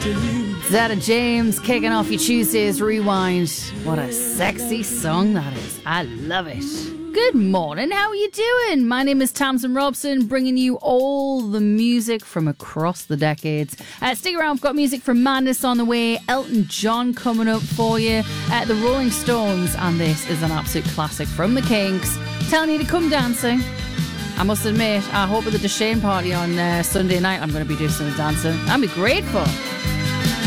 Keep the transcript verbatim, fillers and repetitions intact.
Zetta James kicking off your Tuesdays Rewind. What a sexy song that is. I love it. Good morning, how are you doing? My name is Tamsin Robson, bringing you all the music from across the decades. Uh, stick around, we've got music from Madness on the way, Elton John coming up for you, uh, the Rolling Stones, and this is an absolute classic from the Kinks, telling you to come dancing. I must admit, I hope at the Deshane party on uh, Sunday night I'm going to be doing some dancing. I'll be grateful.